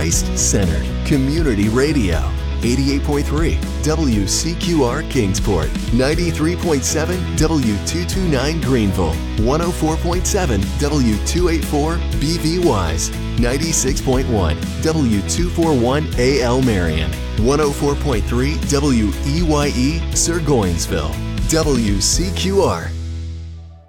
Christ-centered community radio. 88.3 WCQR Kingsport, 93.7 W229 Greenville, 104.7 W284 BV Wise, 96.1 W241 AL Marion, 104.3 WEYE Sir Goinsville. WCQR